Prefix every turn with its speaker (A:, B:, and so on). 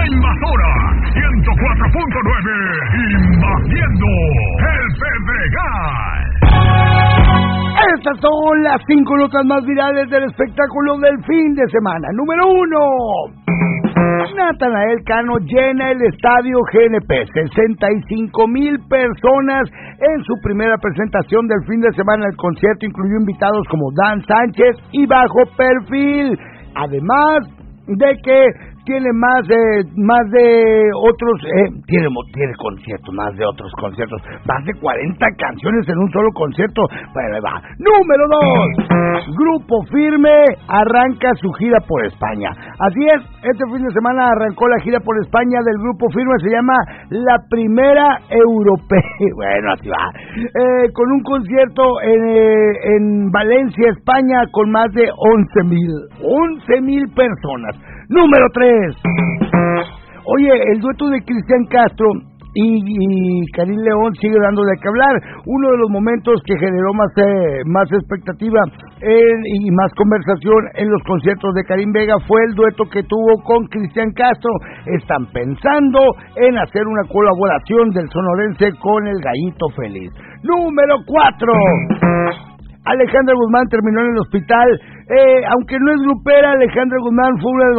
A: Invasora 104.9, invadiendo el Pedregal.
B: Estas son las 5 notas más virales del espectáculo del fin de semana. Número 1. Natanael Cano llena el estadio GNP, 65,000 personas en su primera presentación del fin de semana. El concierto incluyó invitados como Dan Sánchez y Bajo Perfil, además de que tiene más de otros, tiene conciertos, más de otros conciertos, más de 40 canciones en un solo concierto. Bueno, ahí va. Número 2. Grupo Firme arranca su gira por España. Así es, este fin de semana arrancó la gira por España del Grupo Firme, se llama La Primera Europea. Bueno, así va. Con un concierto en Valencia, España, con más de 11,000 personas. Número 3. Oye, el dueto de Cristian Castro y Karim León sigue dando de qué hablar. Uno de los momentos que generó más expectativa y más conversación en los conciertos de Karim Vega fue el dueto que tuvo con Cristian Castro. Están pensando en hacer una colaboración del sonorense con el Gallito Feliz. Número 4. Alejandra Guzmán terminó en el hospital. Aunque no es grupera, Alejandra Guzmán fue una de